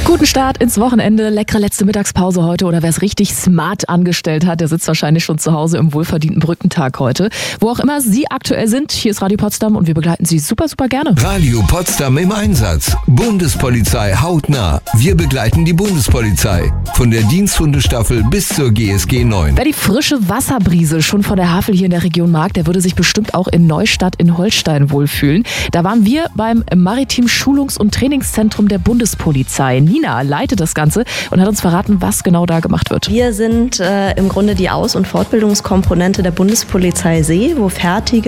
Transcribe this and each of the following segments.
Guten Start ins Wochenende, leckere letzte Mittagspause heute oder wer es richtig smart angestellt hat, der sitzt wahrscheinlich schon zu Hause im wohlverdienten Brückentag heute. Wo auch immer Sie aktuell sind, hier ist Radio Potsdam und wir begleiten Sie super, super gerne. Radio Potsdam im Einsatz. Bundespolizei hautnah. Wir begleiten die Bundespolizei. Von der Diensthundestaffel bis zur GSG 9. Wer die frische Wasserbrise schon von der Havel hier in der Region mag, der würde sich bestimmt auch in Neustadt in Holstein wohlfühlen. Da waren wir beim Maritim Schulungs- und Trainingszentrum der Bundespolizei. Nina leitet das Ganze und hat uns verraten, was genau da gemacht wird. Wir sind im Grunde die Aus- und Fortbildungskomponente der Bundespolizei See, wo fertig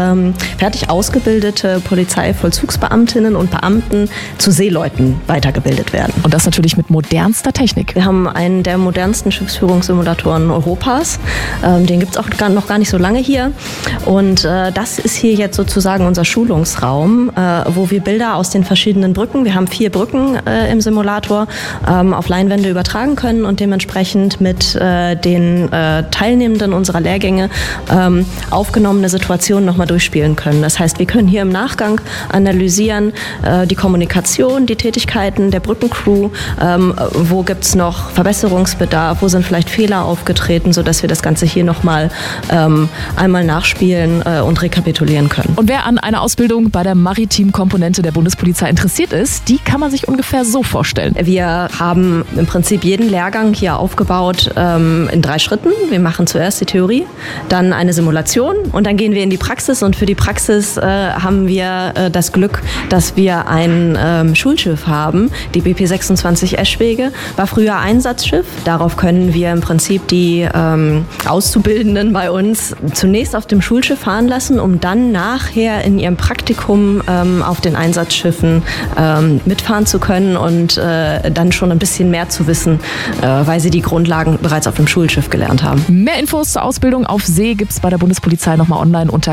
ausgebildete Polizeivollzugsbeamtinnen und Beamten zu Seeleuten weitergebildet werden. Und das natürlich mit modernster Technik. Wir haben einen der modernsten Schiffsführungssimulatoren Europas. Den gibt es auch noch gar nicht so lange hier. Und das ist hier jetzt sozusagen unser Schulungsraum, wo wir Bilder aus den verschiedenen Brücken, wir haben 4 Brücken im Simulator, auf Leinwände übertragen können und dementsprechend mit den Teilnehmenden unserer Lehrgänge aufgenommene Situationen nochmal durchspielen können. Das heißt, wir können hier im Nachgang analysieren die Kommunikation, die Tätigkeiten der Brückencrew, wo gibt es noch Verbesserungsbedarf, wo sind vielleicht Fehler aufgetreten, sodass wir das Ganze hier nochmal einmal nachspielen und rekapitulieren können. Und wer an einer Ausbildung bei der Maritim-Komponente der Bundespolizei interessiert ist, die kann man sich ungefähr so vorstellen. Wir haben im Prinzip jeden Lehrgang hier aufgebaut in 3 Schritten. Wir machen zuerst die Theorie, dann eine Simulation und dann gehen wir in die Praxis. Und für die Praxis haben wir das Glück, dass wir ein Schulschiff haben. Die BP 26 Eschwege war früher Einsatzschiff. Darauf können wir im Prinzip die Auszubildenden bei uns zunächst auf dem Schulschiff fahren lassen, um dann nachher in ihrem Praktikum auf den Einsatzschiffen mitfahren zu können und dann schon ein bisschen mehr zu wissen, weil sie die Grundlagen bereits auf dem Schulschiff gelernt haben. Mehr Infos zur Ausbildung auf See gibt's bei der Bundespolizei nochmal online unter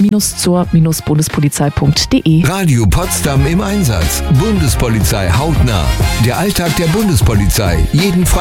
komm-zur-bundespolizei.de. Radio Potsdam im Einsatz. Bundespolizei hautnah. Der Alltag der Bundespolizei. Jeden Freitag